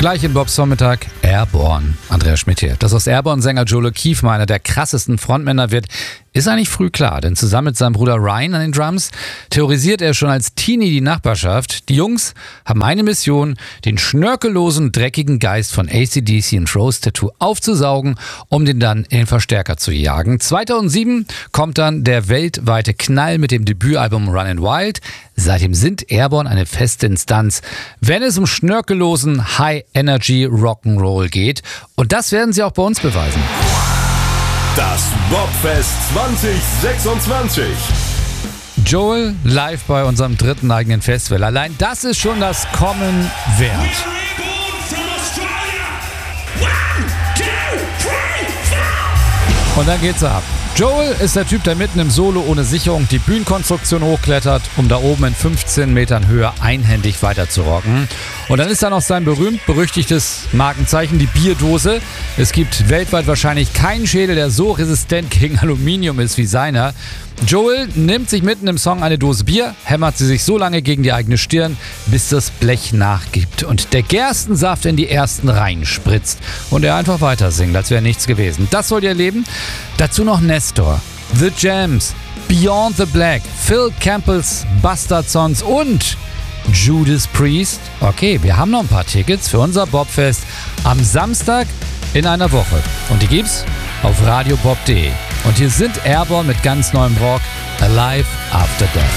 Gleich in Bobs Vormittag Airborne. Andreas Schmidt hier. Dass aus Airborne-Sänger Joel O'Keefe mal einer der krassesten Frontmänner wird, ist eigentlich früh klar. Denn zusammen mit seinem Bruder Ryan an den Drums terrorisiert er schon als Teenie die Nachbarschaft. Die Jungs haben eine Mission, den schnörkellosen, dreckigen Geist von AC/DC und Rose Tattoo aufzusaugen, um den dann in den Verstärker zu jagen. 2007 kommt dann der weltweite Knall mit dem Debütalbum Runnin' Wild. Seitdem sind Airborne eine feste Instanz, wenn es um schnörkellosen High-Energy Rock'n'Roll geht. Und das werden sie auch bei uns beweisen. Das Bobfest 2026. Joel live bei unserem dritten eigenen Festival. Allein das ist schon das Kommen wert. Und dann geht's ab. Joel ist der Typ, der mitten im Solo ohne Sicherung die Bühnenkonstruktion hochklettert, um da oben in 15 Metern Höhe einhändig weiter zu rocken. Und dann ist da noch sein berühmt-berüchtigtes Markenzeichen, die Bierdose. Es gibt weltweit wahrscheinlich keinen Schädel, der so resistent gegen Aluminium ist wie seiner. Joel nimmt sich mitten im Song eine Dose Bier, hämmert sie sich so lange gegen die eigene Stirn, bis das Blech nachgibt und der Gerstensaft in die ersten Reihen spritzt und er einfach weiter singt, als wäre nichts gewesen. Das sollt ihr erleben. Dazu noch Nestor, The Jams, Beyond the Black, Phil Campbells Bastard Sons und Judas Priest. Okay, wir haben noch ein paar Tickets für unser Bobfest am Samstag in einer Woche. Und die gibt's auf radiobob.de. Und hier sind Airborne mit ganz neuem Rock, Alive After Death.